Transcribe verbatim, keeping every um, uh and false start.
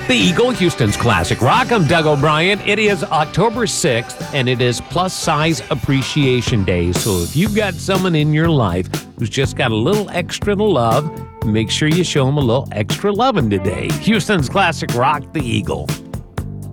The Eagle, Houston's classic rock. I'm Doug O'Brien. It is October sixth, and it is Plus Size Appreciation Day. So if you've got someone in your life who's just got a little extra to love, make sure you show them a little extra loving today. Houston's classic rock, The Eagle.